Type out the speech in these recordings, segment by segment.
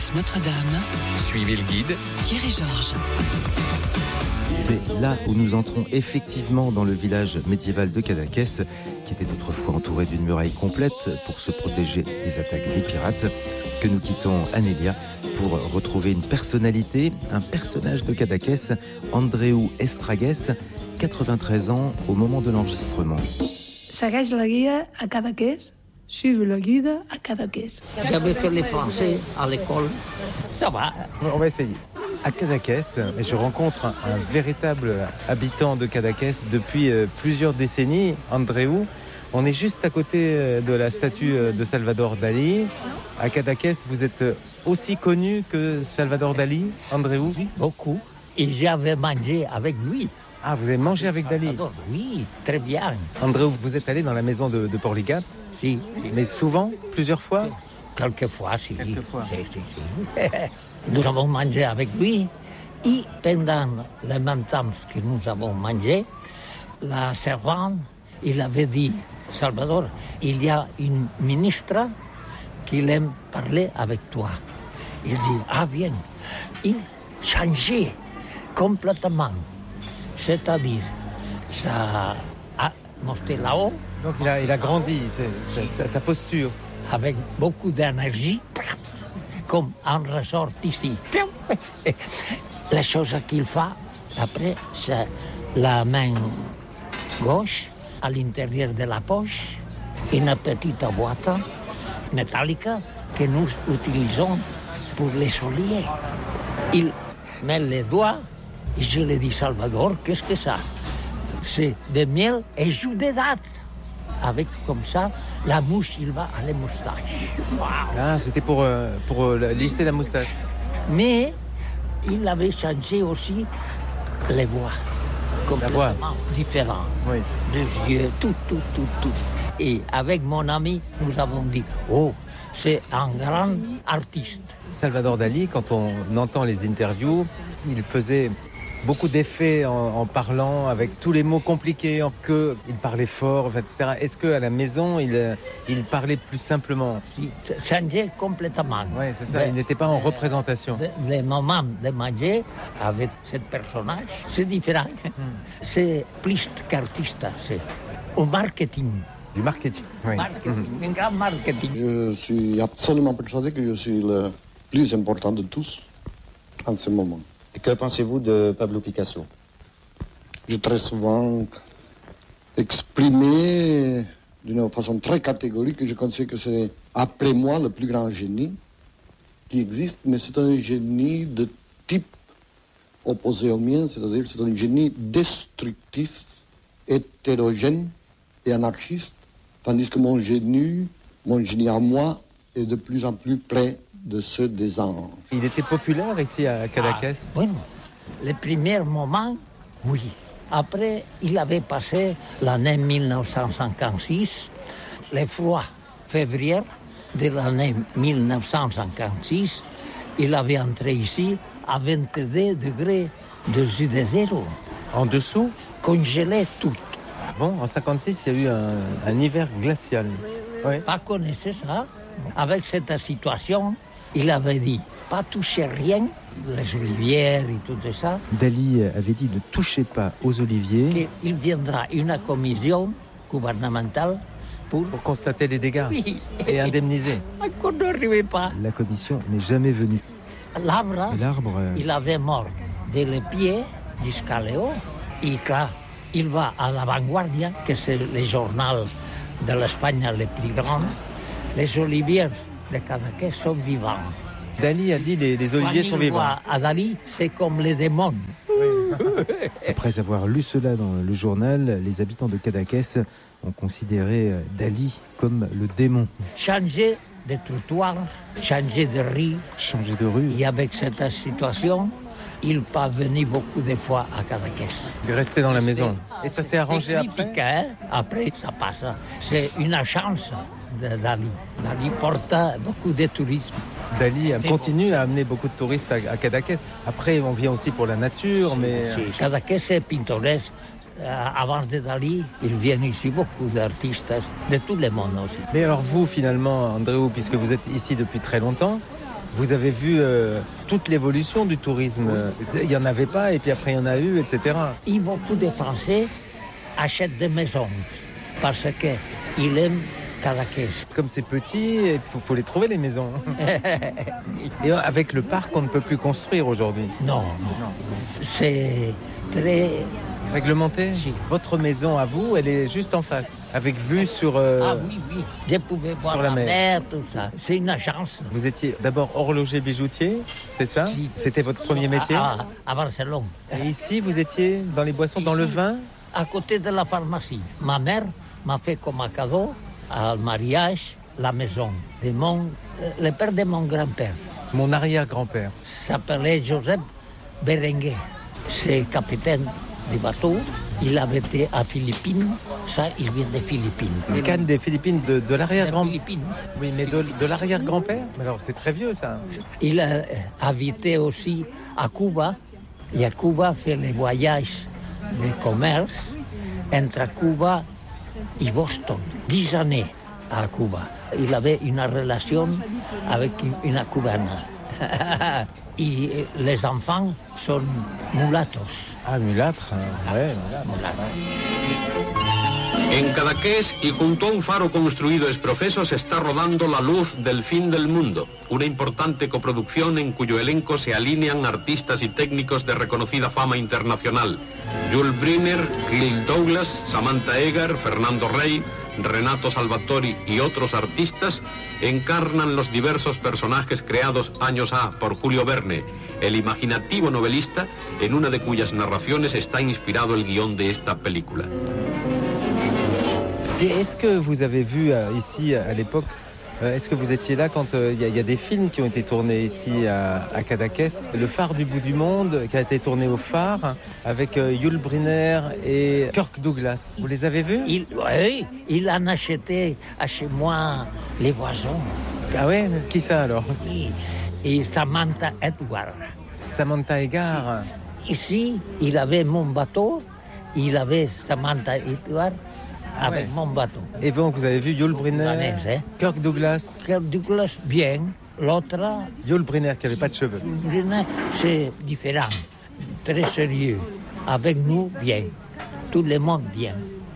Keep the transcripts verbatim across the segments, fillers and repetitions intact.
nef Notre-Dame. Suivez le guide Thierry Georges. C'est là où nous entrons effectivement dans le village médiéval de Cadaqués, qui était autrefois entouré d'une muraille complète pour se protéger des attaques des pirates, que nous quittons Anélia pour retrouver une personnalité, un personnage de Cadaqués, Andreu Estragués, quatre-vingt-treize ans au moment de l'enregistrement. Segueix la guia a Cadaqués, suivez le guide à Cadaqués. J'avais fait les français à l'école, ça va. On va essayer. À Cadaqués, je rencontre un, un véritable habitant de Cadaqués depuis euh, plusieurs décennies, Andreu. On est juste à côté euh, de la statue de Salvador Dali. À Cadaqués, vous êtes aussi connu que Salvador Dali, Andreu? Oui, beaucoup. Et j'avais mangé avec lui. Ah, vous avez mangé avec Dali? Salvador, oui, très bien. Andreu, vous êtes allé dans la maison de, de Portligat? Si. Mais souvent? Plusieurs fois? Quelquefois, si. Quelquefois. Si, si, si. Nous avons mangé avec lui et pendant le même temps que nous avons mangé, la servante, il avait dit, Salvador, il y a une ministre qui aime parler avec toi. Il dit, ah bien, il changeait complètement. C'est-à-dire, ça a monté là-haut. Donc il a, il a grandi, c'est, c'est, sa, sa posture. Avec beaucoup d'énergie, comme un ressort ici. La chose qu'il fait, après, c'est la main gauche, à l'intérieur de la poche, une petite boîte métallique que nous utilisons pour les souliers. Il met les doigts et je lui dis, Salvador, qu'est-ce que ça? C'est de miel et jus de date. Avec comme ça, la mouche, il va à la moustache. Wow. Ah, c'était pour, euh, pour euh, lisser la moustache. Mais il avait changé aussi les voix. Complètement différents. Oui. Les yeux, tout, tout, tout, tout. Et avec mon ami, nous avons dit, oh, c'est un grand artiste. Salvador Dali, quand on entend les interviews, il faisait beaucoup d'effets en, en parlant avec tous les mots compliqués, en que il parlait fort, et cetera. Est-ce qu'à la maison, il, il parlait plus simplement? Il changeait complètement. Oui, c'est ça, de, il n'était pas en de, représentation. De, les moments de manger avec ce personnage, c'est différent. Hmm. C'est plus qu'artiste, c'est au marketing. Du marketing, oui. Marketing, mmh. Un grand marketing. Je suis absolument persuadé que je suis le plus important de tous en ce moment. Et que pensez-vous de Pablo Picasso? J'ai très souvent exprimé d'une façon très catégorique que je considère que c'est, après moi, le plus grand génie qui existe, mais c'est un génie de type opposé au mien, c'est-à-dire c'est un génie destructif, hétérogène et anarchiste, tandis que mon génie, mon génie à moi, est de plus en plus près de ceux des anges. Il était populaire ici à Cadaqués? Ah, oui, les premiers moments, oui. Après, il avait passé l'année mille neuf cent cinquante-six, le froid février de l'année mille neuf cent cinquante-six, il avait entré ici à vingt-deux degrés dessus de zéro. En dessous? Congelé tout. Bon, en cinquante-six, il y a eu un, un hiver glacial. Oui. Pas connaissez ça? Avec cette situation, il avait dit, pas toucher rien, les olivières et tout ça. Dali avait dit, ne touchez pas aux oliviers. Il viendra une commission gouvernementale pour... Pour constater les dégâts, oui. Et indemniser. Encore n'arrivait pas. La commission n'est jamais venue. L'arbre, l'arbre euh... il avait mort dès les pieds jusqu'à le haut. Et quand il va à la Vanguardia, que c'est le journal de l'Espagne le plus grand, les oliviers de Cadaqués sont vivants. Dali a dit les, les oliviers Quand sont vivants. À Dali, c'est comme les démons. Oui. Après avoir lu cela dans le journal, les habitants de Cadaqués ont considéré Dali comme le démon. Changer de trottoir, changer de rue. Changer de rue. Et avec cette situation, il pas venu beaucoup de fois à Cadaqués. Il est resté dans la maison. Et ça s'est arrangé critique, après hein? Après, ça passe. C'est une chance de Dali. Dali porte beaucoup de tourisme. Dali continue à amener beaucoup de touristes à, à Cadaqués. Après, on vient aussi pour la nature, si, mais... Si. Cadaqués est pittoresque. Euh, avant de Dali, ils viennent ici beaucoup d'artistes de tout le monde aussi. Mais alors vous, finalement, Andreu, puisque vous êtes ici depuis très longtemps, Vous avez vu euh, toute l'évolution du tourisme. Il n'y en avait pas, et puis après il y en a eu, et cetera. Et beaucoup de Français achètent des maisons parce qu'ils aiment Cadaqués. Comme c'est petit, il faut, faut les trouver, les maisons. Et avec le parc, on ne peut plus construire aujourd'hui. Non, non. C'est très... Réglementé? Si. Votre maison à vous, elle est juste en face, avec vue sur... Euh, ah oui, oui. Je pouvais voir la, la mer. mer, tout ça. C'est une agence. Vous étiez d'abord horloger bijoutier, c'est ça? Si. C'était votre premier métier? À, à, à Barcelone. Et ici, vous étiez dans les boissons, ici, dans le vin? À côté de la pharmacie. Ma mère m'a fait comme un cadeau, au mariage, la maison de mon... Le père de mon grand-père. Mon arrière-grand-père. S'appelait Joseph Berenguer. C'est capitaine des bateaux, il avait été à Philippines, ça il vient des Philippines. Le canne des Philippines, de, de l'arrière-grand-père. Philippines. Oui, mais de, de l'arrière-grand-père. Alors c'est très vieux ça. Il a habité aussi à Cuba, et à Cuba fait les voyages de commerce entre Cuba et Boston, dix années à Cuba. Il avait une relation avec une cubane. Et les enfants sont mulatos. Ah, mulâtres, ouais, mulâtres. En Cadaqués y junto a un faro construido ex profeso se está rodando La Luz del Fin del Mundo, una importante coproducción en cuyo elenco se alinean artistas y técnicos de reconocida fama internacional. Jules Briner, Clill Douglas, Samantha Eggar, Fernando Rey, Renato Salvatori y otros artistas encarnan los diversos personajes creados años A por Julio Verne, el imaginativo novelista en una de cuyas narraciones está inspirado el guión de esta película. Et est-ce que vous avez vu euh, ici à l'époque, euh, est-ce que vous étiez là quand il euh, y, y a des films qui ont été tournés ici à, à Cadaqués? Le phare du bout du monde qui a été tourné au phare avec euh, Jules Briner et Kirk Douglas. Vous les avez vus? il, Oui, il en acheté à chez moi les boissons. Ah ouais? Qui ça alors? Et, et Samantha Edward. Samantha Eggar. Si. Ici, il avait mon bateau, il avait Samantha Edward. Avec ouais. mon bateau. Et donc, vous avez vu Jules Briner, hein? Kirk Douglas. Kirk Douglas, bien. L'autre... Jules Briner, qui n'avait pas de cheveux. Jules Briner, c'est différent. Très sérieux. Avec nous, bien. Tout le monde, bien.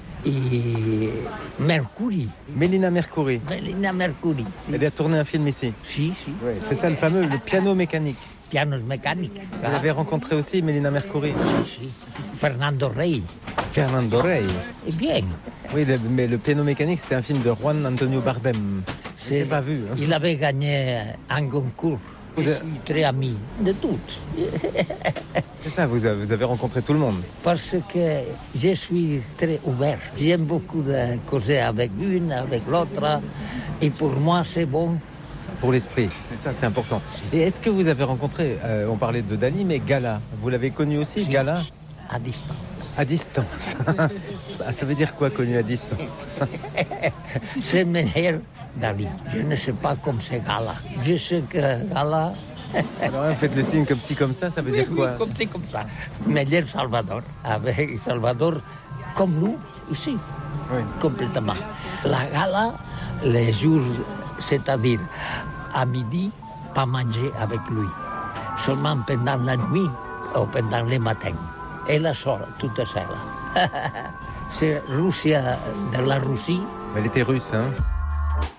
Et Mercury. Mélina Mercouri. Mélina Mercouri. Elle a tourné un film ici. Si, si. Ouais, c'est ça le fameux, le piano mécanique. Piano mécanique. Vous ah. avez rencontré aussi Mélina Mercouri? Si, si. Fernando Rey. Fernando Rey. Eh bien. Oui, le, mais le piano mécanique, c'était un film de Juan Antonio Bardem. Je n'ai pas vu. Hein. Il avait gagné un concours. Je suis très ami de toutes. C'est ça, vous avez, vous avez rencontré tout le monde. Parce que je suis très ouvert. J'aime beaucoup de causer avec une, avec l'autre. Et pour moi, c'est bon. Pour l'esprit, c'est ça, c'est important. Et est-ce que vous avez rencontré, euh, on parlait de Dali, mais Gala, vous l'avez connu aussi, si. Gala? À distance. À distance. Ça veut dire quoi, connu à distance? C'est meilleur Dali. Je ne sais pas comme c'est Gala. Je sais que Gala... Alors, hein, faites le signe comme ci, comme ça, ça veut oui, dire quoi? Oui, comme ci, comme ça. Meilleur Salvador. Avec Salvador, comme nous, ici. Oui. Complètement. La Gala, les jours, c'est-à-dire à midi, pas manger avec lui. Seulement pendant la nuit ou pendant le matin. Elle est seule, toute seule. C'est Russie, de la Russie. Elle était russe, hein?